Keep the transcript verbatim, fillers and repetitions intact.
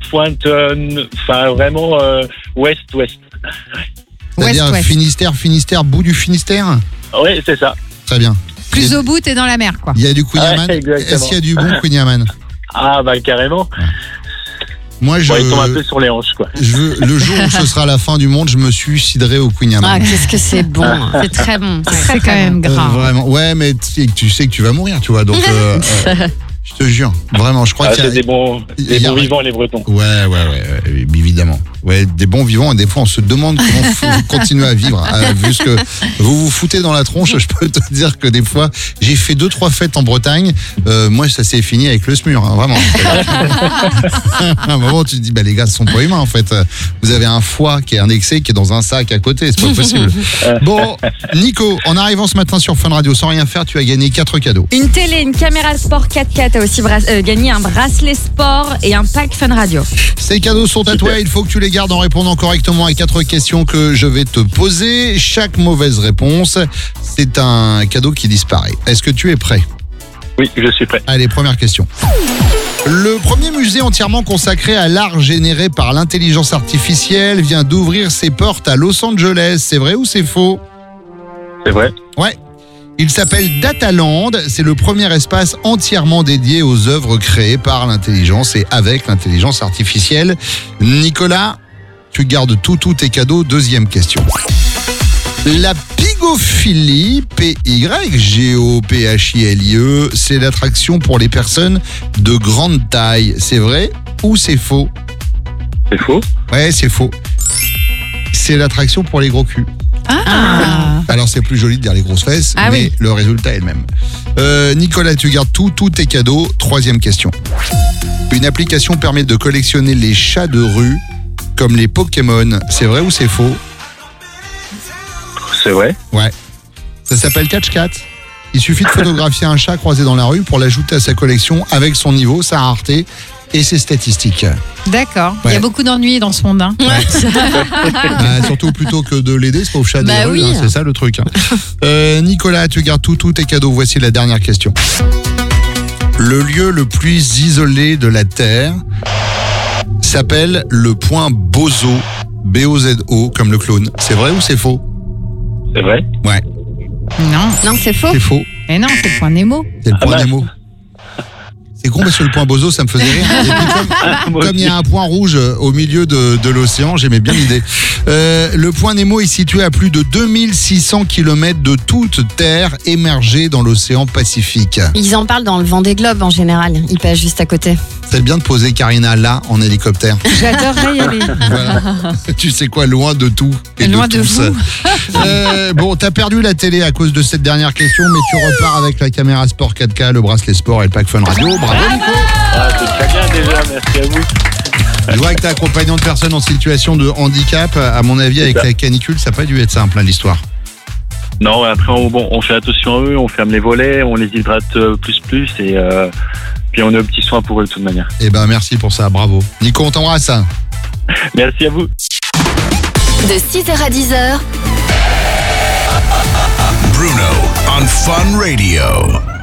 pointe, euh, enfin vraiment euh, ouest-ouest. C'est-à-dire Ouest, ouest. Finistère, Finistère, bout du Finistère. Oui, c'est ça. Très bien. Plus au bout, t'es dans la mer, quoi. Il y a du Kouign-Amann. Ouais, exactement. Est-ce qu'il y a du bon Kouign-Amann? Ah bah carrément. Moi, je, Bon, il tombe un peu sur les hanches, quoi. je veux, le jour où ce sera la fin du monde, je me suiciderai au Ah, Kouign-Amann. qu'est-ce que c'est bon. C'est très bon. Très, C'est quand très même Euh, grave. vraiment. Ouais, mais tu tu sais que tu vas mourir, tu vois. Donc, euh, euh, je te jure, vraiment, je crois Ah, qu'il y a. c'est des bons, il y a- des bons vivants, les Bretons. Ouais, ouais, ouais, ouais, évidemment. Ouais, des bons vivants, et des fois on se demande comment faut- vous continuez à vivre. Euh, vu ce que vous vous foutez dans la tronche, je peux te dire que des fois, j'ai fait deux, trois fêtes en Bretagne. Euh, moi, ça s'est fini avec le SMUR, hein, vraiment. À un moment, tu te dis, bah, les gars, ce sont pas humains en fait. Vous avez un foie qui est indexé, qui est dans un sac à côté, c'est pas possible. Bon, Nico, en arrivant ce matin sur Fun Radio, sans rien faire, tu as gagné quatre cadeaux. Une télé, une caméra sport quatre K, t'as aussi bra- euh, gagné un bracelet sport et un pack Fun Radio. Ces cadeaux sont à toi, il faut que tu les gardes en répondant correctement à quatre questions que je vais te poser. Chaque mauvaise réponse, c'est un cadeau qui disparaît. Est-ce que tu es prêt? Oui, je suis prêt. Allez, première question. Le premier musée entièrement consacré à l'art généré par l'intelligence artificielle vient d'ouvrir ses portes à Los Angeles. C'est vrai ou c'est faux? C'est vrai. Ouais. Il s'appelle Dataland. C'est le premier espace entièrement dédié aux œuvres créées par l'intelligence et avec l'intelligence artificielle. Nicolas, tu gardes tout, tous tes cadeaux. Deuxième question. La pygophilie, P Y G O P H I L I E, c'est l'attraction pour les personnes de grande taille. C'est vrai ou c'est faux? C'est faux. Ouais, c'est faux. C'est l'attraction pour les gros culs. Ah. Alors c'est plus joli de dire les grosses fesses, Ah mais oui. le résultat est le même. Euh, Nicolas, tu gardes tout, tous tes cadeaux. Troisième question. Une application permet de collectionner les chats de rue comme les Pokémon. C'est vrai ou c'est faux? C'est vrai. Ouais. Ça s'appelle Catch Cat. Il suffit de photographier un chat croisé dans la rue pour l'ajouter à sa collection avec son niveau, sa rareté et ses statistiques. D'accord. Il y Ouais. a beaucoup d'ennuis dans ce monde. Hein. Bah, surtout plutôt que de l'aider, ce pauvre chat des Bah rues, oui. hein, c'est ça le truc. hein. Euh, Nicolas, tu gardes tout, tous tes cadeaux. Voici la dernière question. Le lieu le plus isolé de la Terre s'appelle le point Bozo, B O Z O, comme le clone. C'est vrai ou c'est faux? C'est vrai. Ouais, Non. Non, c'est faux. c'est faux. Mais non, c'est le point Nemo. C'est le Ah point bah. Nemo. C'est con parce que le point Bozo, ça me faisait rire. Et puis comme, Moi comme il y a aussi. un point rouge euh, au milieu de, de l'océan, j'aimais bien l'idée. Euh, le point Nemo est situé à plus de deux mille six cents kilomètres de toute terre émergée dans l'océan Pacifique. Ils en parlent dans le Vendée Globe en général. Il passe juste à côté. C'est bien de poser Karina là, en hélicoptère. J'adorerais y aller. Voilà. Tu sais quoi, loin de tout et Loin de de tous. vous. Euh, bon, t'as perdu la télé à cause de cette dernière question, mais tu repars avec la caméra sport quatre K, le bracelet sport et le pack Fun Radio. Bravo Nico. Ah, c'est très bien déjà. Merci à vous. Je vois que t'es accompagnant de personnes en situation de handicap. À mon avis, avec ça. la canicule, ça n'a pas dû être simple, hein, l'histoire. Non, après, on, bon, on fait attention à eux, on ferme les volets, on les hydrate euh, plus plus et euh, puis on a un petit soin pour eux de toute manière. Eh ben, merci pour ça, bravo. Nico, on t'embrasse. Merci à vous. De six heures à dix heures, Bruno on Fun Radio.